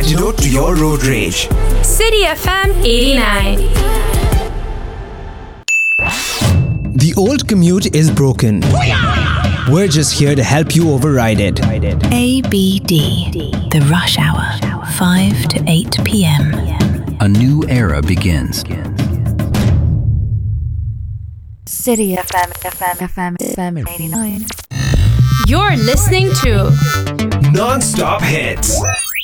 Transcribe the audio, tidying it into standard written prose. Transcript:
antidote to your road rage. City FM 89. The old commute is broken. We're just here to help you override it. ABD, the rush hour, 5 to 8 p.m. A new era begins. City FM 89. You're listening to Non-stop hits.